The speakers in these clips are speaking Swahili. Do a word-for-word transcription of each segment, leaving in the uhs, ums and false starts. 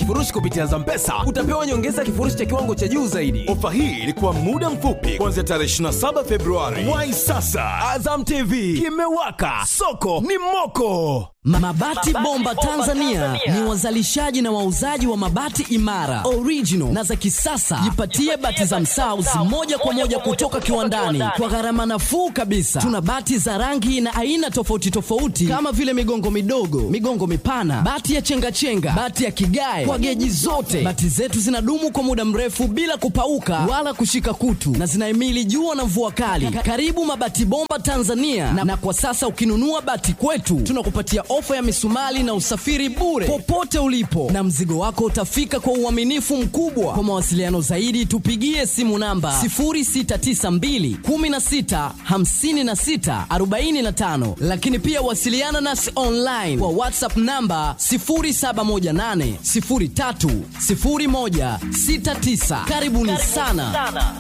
kifurushi kupitia Zampesa, utapewa nyongeza kifurushi cha kiwango cha juu zaidi. Ofa hii ilikuwa muda mfupi kuanzia tarehe ishirini na saba Februari. Wai sasa. Azam T V kimewaka, soko ni moko. Mabati Bomba Tanzania ni wazalishaji na wauzaji wa mabati imara, original na za kisasa. Jipatie bati za Msauzi moja kwa moja kutoka kiwandani kwa gharama nafuu kabisa. Tuna bati za rangi na aina tofauti tofauti kama vile migongo midogo, migongo mipana, bati ya chengachenga, bati ya kigae kwa geji zote. Bati zetu zinadumu kwa muda mrefu bila kupauka wala kushika kutu na zinahimili jua na mvua kali. Karibu Mabati Bomba Tanzania, na, na kwa sasa ukinunua bati kwetu tunakupatia ofa ya misumali na usafiri bure popote ulipo, na mzigo wako utafika kwa uaminifu mkubwa. Kwa mawasiliano zaidi tupigie simu namba sifuri sita tisa mbili, kumi na sita, hamsini na sita, arobaini na tano, lakini pia wasiliana nasi online kwa WhatsApp namba sifuri saba moja nane, sifuri tatu, sifuri moja, sita tisa. Karibuni, Karibuni sana, sana.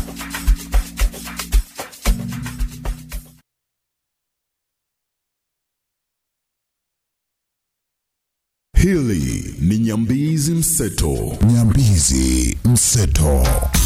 Hili ni Nyambizi Mseto. Nyambizi Mseto.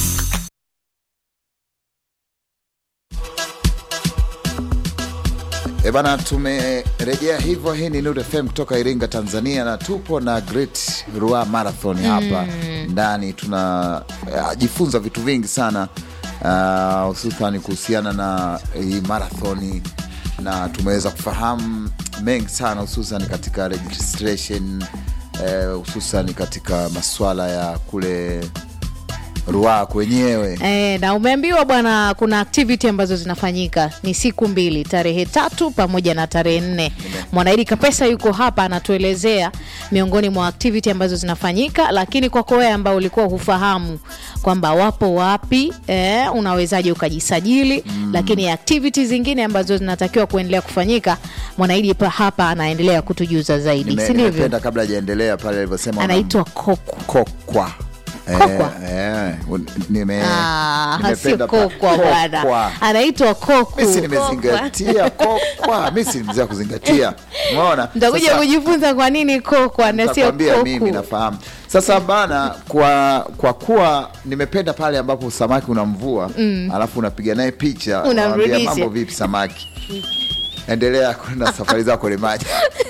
E bana, tumerejea hivyo. Hii ni Nuru F M kutoka Iringa, Tanzania, na tupo na Great Ruaha Marathon hapa mm. ndani. Tunajifunza uh, vitu vingi sana hususan uh, kuhusiana na hii marathoni, na tumeweza kufahamu mengi sana hususan katika registration, hususan uh, katika masuala ya kule Ruaha kwenyewe. Eh, na umeambiwa bwana kuna activity ambazo zinafanyika ni siku mbili, tarehe tatu pamoja na tarehe nne. Mwanaidi Kapesa yuko hapa anatuelezea miongoni mwa activity ambazo zinafanyika, lakini kwa wewe ambao ulikuwa hufahamu kwamba wapo wapi, eh, unawezaje ukajisajili, mm. lakini activities zingine ambazo zinatakiwa kuendelea kufanyika, Mwanaidi hapa anaendelea kutujuza zaidi. Nime, si ndivyo? Nimependa kabla hajaendelea pale alivyosema anaitwa Kokwa. Kokwa. Kokwa. Eh, nime ah, nimependa Kokwa bwana. Anaitwa Koku. Mimi nimezingatia Kokwa. Mimi nimezea kuzingatia. Umeona? Nitakuja kujifunza kwa nini Kokwa na sio Koku. Mimi nafahamu. Sasa bana, kwa kwa kuwa nimependa pale ambapo samaki unamvua, mm. alafu unapiga naye picha, unaambia mambo vipi samaki. Endelea kwenda safari zako ile maji.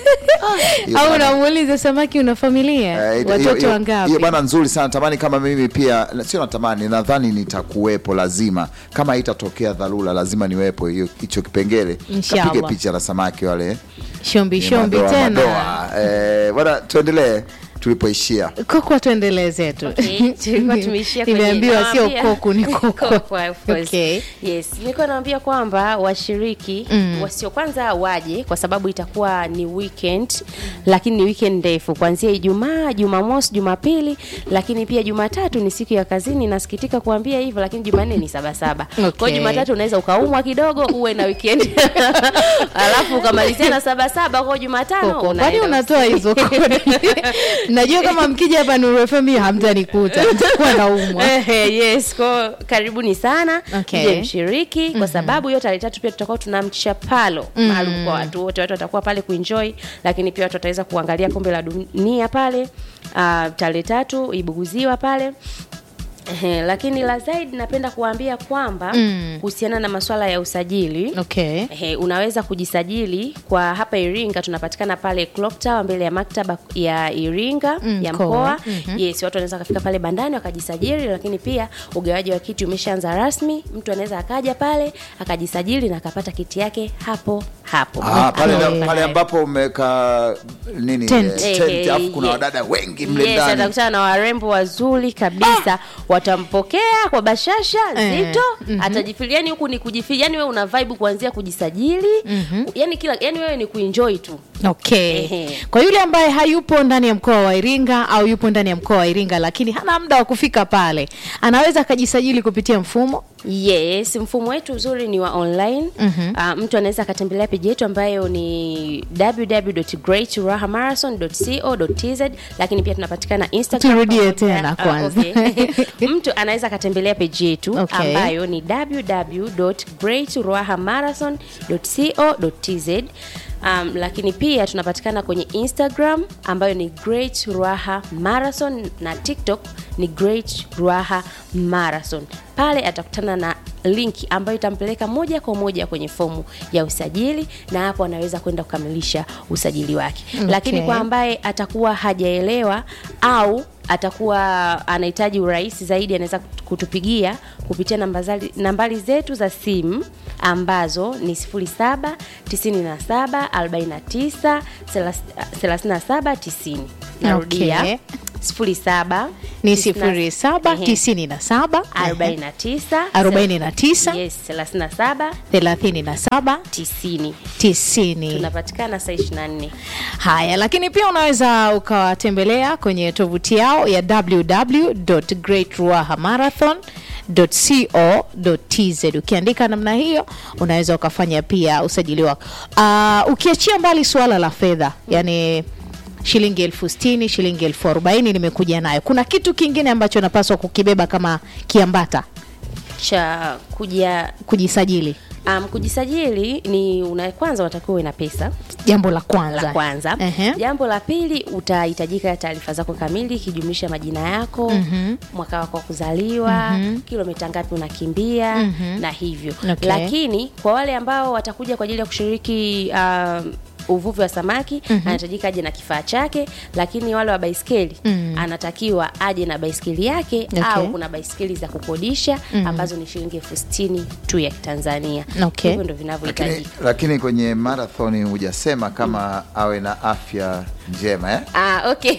Au unamuuliza samaki una familia? Uh, watoto wangapi? Hiyo bwana nzuri sana. Tamani kama mimi pia, sio natamani, nadhani nitakuwepo lazima. Kama itatokea dharura lazima niwepo hiyo hicho kipengele. Kapige picha na samaki wale. Shombi shombi tena. Eh, bwana tuendelee tulipoishia. Kokwa tuendelee zetu. Okay, tulikuwa tumeishia kwenye nimeambiwa sio Koku ni Kokwa. Okay. Yes, nilikuwa naambia kwamba washiriki mm. wasio kwanza waje kwa sababu itakuwa ni weekend, lakini ni weekend ndefu kuanzia Ijumaa, Jumamosi, Jumapili, lakini pia Jumatatu ni siku ya kazini. Nasikitika kuambia hivyo, lakini Jumanne ni saba saba. Okay. Kwa Jumatatu unaweza ukaumwa kidogo uwe na weekend. Alafu ukamalizia na saba saba kwa Jumatano unaenda. Kwani unatoa hizo kodi? Najua kama mkija hapa Nuru F M hamtanikuta. Nitakuwa naumwa. Eh, yes, kwa karibuni sana. Okay. Je, mshiriki mm-hmm. kwa sababu hiyo tarehe tatu pia tutakuwa tuna mchapalo mm-hmm. maalum kwa watu wote. Watu watakuwa pale kuenjoy, lakini pia watu wataweza kuangalia kombe la dunia pale. Uh, tarehe tatu Ibuguziwa pale. Ehe, lakini la zaidi napenda kuambia kwamba kuhusiana mm. na masuala ya usajili. Okay. Ehe, unaweza kujisajili kwa hapa Iringa, tunapatikana pale Clock Tower mbele ya maktaba ya Iringa mm, ya mkoa. Mm-hmm. Yes, watu wanaweza kufika pale bandani wakajisajili, lakini pia ugawaji wa kiti umeshaanza rasmi. Mtu anaweza akaja pale akajisajili na akapata kiti yake hapo hapo. Ah, pale okay. pale ambapo umeka nini tent, tent hey, afu kuna yeah. wadada wengi mle ndani. Yes, atakutana na warembo wazuri kabisa. Ah. Watampokea kwa bashasha zito, mm-hmm. atajifiliani huku ni kujifilia, yani wewe una vibe kuanzia kujisajili, mm-hmm. yani kila yani wewe ni kuenjoy tu. Okay. Ehe. Kwa yule ambaye hayupo ndani ya mkoa wa Iringa au yupo ndani ya mkoa wa Iringa lakini hana muda wa kufika pale, anaweza kujisajili kupitia mfumo. Yes, mfumo wetu uzuri ni wa online. Mm-hmm. Uh, mtu anaweza katembelea page yetu ambayo ni w w w dot great ruaha marathon dot co dot t z, lakini pia tunapatikana Instagram. Turudie tena kwanza. Uh, okay. Mtu anaweza katembelea page yetu okay. ambayo ni w w w dot great ruaha marathon dot co dot t z. Um, lakini pia tunapatikana kwenye Instagram ambayo ni Great Ruaha Marathon na TikTok ni Great Ruaha Marathon. Pale atakutana na linki ambayo itampeleka moja kwa moja kwenye fomu ya usajili, na hapo anaweza kwenda kukamilisha usajili wake. Okay. Lakini kwa ambaye atakuwa hajaelewa au atakuwa anahitaji urahisi zaidi, anaweza kutupigia kupitia nambari nambari zetu za simu ambazo ni sifuri saba tisini na saba arobaini na tisa thelathini na saba tisini. Narudia. Okay. sifuri saba ni sifuri saba tisini na saba arobaini na tisa arobaini na tisa yes thelathini na saba thelathini na saba tisini tisini. Tunapatikana saa ishirini na nne. Haya, lakini pia unaweza ukawatembelea kwenye tovuti yao ya w w w dot great ruaha marathon dot co dot t z. Ukiandika namna hiyo unaweza ukafanya pia usajili wako. Uh, ukiachia mbali swala la fedha, yani shilingi elfu sitini, shilingi elfu arobaini nimekuja nayo, kuna kitu kingine ambacho napaswa kukibeba kama kiambata cha kuja kujisajili? Um, kujisajili ni una kwanza unatakiwa uwe na pesa. Jambo la kwanza. La kwanza. Uh-huh. Jambo la pili utahitajika taarifa zako kamili kijumlisha majina yako, uh-huh. mwaka wako wa kuzaliwa, uh-huh. kilomita ngapi unakimbia, uh-huh. na hivyo. Okay. Lakini kwa wale ambao watakuja kwa ajili ya kushiriki um, uvuvi wa samaki, mm-hmm. anahitajika aje na kifaa chake, lakini wale wa baiskeli mm-hmm. anatakiwa aje na baiskeli yake. Okay. Au kuna baiskeli za kukodisha mm-hmm. ambazo ni shilingi elfu sitini tu ya Tanzania. Okay. Hivyo ndio vinavyohitajika. Lakini, lakini kwenye marathon hujasema kama mm. awe na afya njema eh? Ah, okay.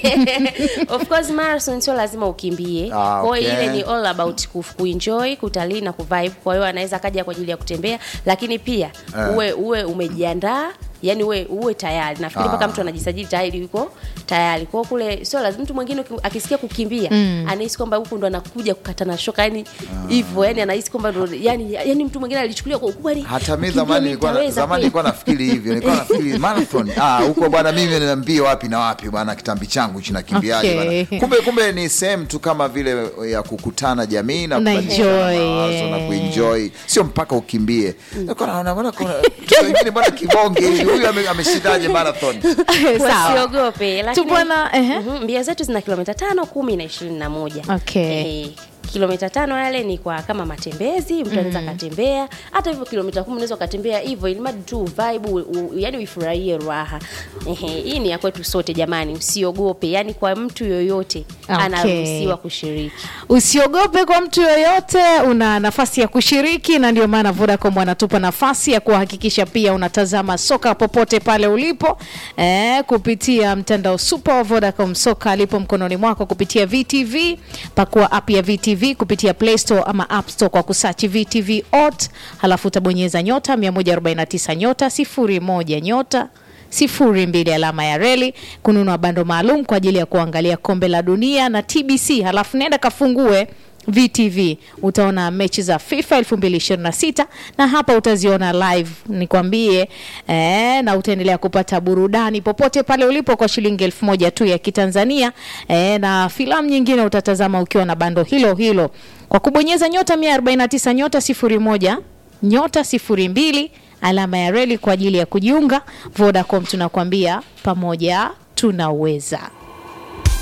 Of course marathon sio lazima ukimbie. Ah, kwa okay. ile ni all about kuenjoy, kutalii na kuvibe. Kwa hiyo anaweza kaja kwa ajili ya kutembea, lakini pia uh. uwe uwe umejiandaa, yani uwe uwe tayari. Nafikiri mpaka ah. mtu anajisajili tayari yuko tayari. Kwa kule sio lazima mtu mwingine akisikia kukimbia mm. anahisi kwamba huko ndo anakuja kukatana shoka, yani hivyo ah. yani anahisi kwamba ndo yani yani mtu mwingine alichukulia kwa ukubwa. Hata mimi zamani nilikuwa zamani nilikuwa nafikiri hivyo. Nilikuwa nafikiri marathon ah huko bwana, mimi ninaambia wapi na wapi bwana, kitambi changu hichi nakimbiaje bwana. Okay. Kumbe kumbe ni same tu kama vile ya kukutana jamii na kuenjoy na kuenjoy, sio mpaka ukimbie. Nilikuwa naona bwana kuna wengine bwana kibonge huyu ameshindaje marathon. Usiogope. Lakini tupona eh mbio zetu zina kilomita tano, kumi na ishirini na moja. Okay. Eh, kilomita tano yale ni kwa kama matembezi, mtu anaweza mm. katembea. Hata hivyo kilomita kumi unaweza katembea hivyo, ili madi tu vibe u, u, yani uifurahie raha. Ehe, hii ni ya kwetu sote jamani, usiogope. Yani kwa mtu yoyote okay. anaruhusiwa kushiriki. Usiogope, kwa mtu yoyote una nafasi ya kushiriki, na ndio maana Vodacom wanatupa nafasi ya kuhakikisha pia unatazama soka popote pale ulipo eh, kupitia mtandao super wa Vodacom. Soka alipo mkononi mwako kupitia V T V. Pakua app ya V T V kupitia Play Store ama App Store kwa kusearch V T V O T, halafu utabonyeza nyota mia moja arobaini na tisa nyota sifuri moja nyota sifuri mbili alama ya reli kununua bando maalum kwa ajili ya kuangalia kombe la dunia na T B C. Halafu nenda kafungue V T V, utaona mechi za FIFA elfu mbili ishirini na sita na hapa utaziona live nikwambie, eh, na utaendelea kupata burudani popote pale ulipo kwa shilingi elfu moja tu ya Kitanzania, eh, na filamu nyingine utatazama ukiwa na bando hilo hilo kwa kubonyeza nyota mia arobaini na tisa nyota sifuri moja nyota sifuri mbili alama ya reli kwa ajili ya kujiunga. Vodacom tunakwambia pamoja tunaweza.